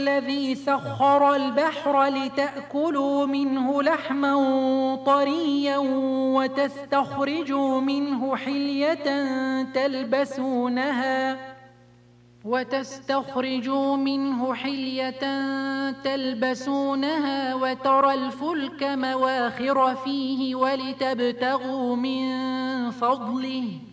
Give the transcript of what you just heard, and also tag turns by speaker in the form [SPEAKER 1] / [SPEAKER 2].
[SPEAKER 1] الذي سخر البحر لتأكلوا منه لحما طريا وتستخرجوا منه حلية تلبسونها وترى الفلك مواخر فيه ولتبتغوا من فضله